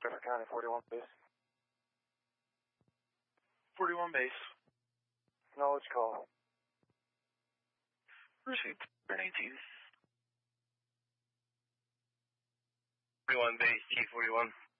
Suffolk County, 41 base. 41 base. Knowledge call. Received. Turn 18. 41 base, G41.